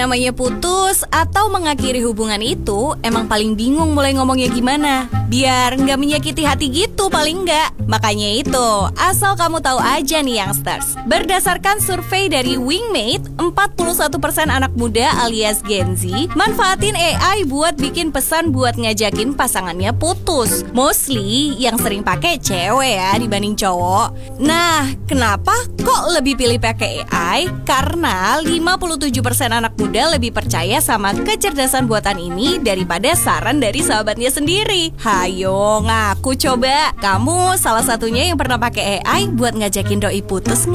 Namanya putus atau mengakhiri hubungan itu emang paling bingung mulai ngomongnya gimana. Biar nggak menyakiti hati gitu paling nggak. Makanya itu, asal kamu tahu aja nih youngsters. Berdasarkan survei dari Wingmate, 41% anak muda alias Gen Z manfaatin AI buat bikin pesan buat ngajakin pasangannya putus. Mostly yang sering pakai cewek ya dibanding cowok. Nah, kenapa kok lebih pilih pakai AI? Karena 57% anak muda lebih percaya sama kecerdasan buatan ini daripada saran dari sahabatnya sendiri. Hayo ngaku coba, kamu salah satunya yang pernah pakai AI buat ngajakin doi putus nggak?